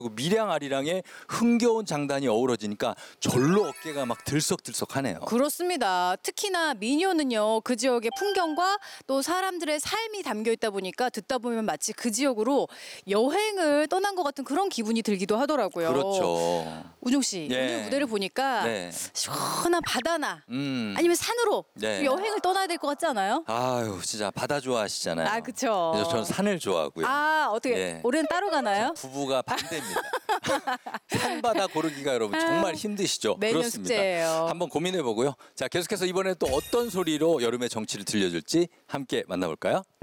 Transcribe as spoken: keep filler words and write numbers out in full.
그리고 미량 아리랑의 흥겨운 장단이 어우러지니까 절로 어깨가 막 들썩들썩하네요. 그렇습니다. 특히나 민요는요, 그 지역의 풍경과 또 사람들의 삶이 담겨 있다 보니까 듣다 보면 마치 그 지역으로 여행을 떠난 것 같은 그런 기분이 들기도 하더라고요. 그렇죠. 우종 씨, 예. 오늘 무대를 보니까 네. 시원한 바다나 음. 아니면 산으로 네. 여행을 떠나야 될 것 같지 않아요? 아유, 진짜 바다 좋아하시잖아요. 아, 그쵸. 그래서 저는 산을 좋아하고요. 아, 어떻게 예. 올해는 따로 가나요? 부부가 반대입니다. 산바다 고르기가 여러분 정말 힘드시죠? 매년 그렇습니다. 숙제예요. 한번 고민해 보고요. 자, 계속해서 이번에 또 어떤 소리로 여름의 정취를 들려줄지 함께 만나볼까요?